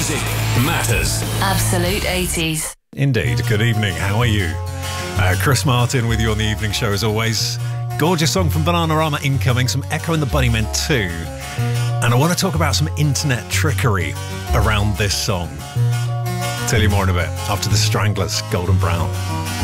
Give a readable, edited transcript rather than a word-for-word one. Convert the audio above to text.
Music matters. Absolute 80s. Indeed. Good evening. How are you? Chris Martin with you on the evening show as always. Gorgeous song from Bananarama incoming, some Echo and the Bunnymen too. And I want to talk about some internet trickery around this song. Tell you more in a bit after the Stranglers, Golden Brown.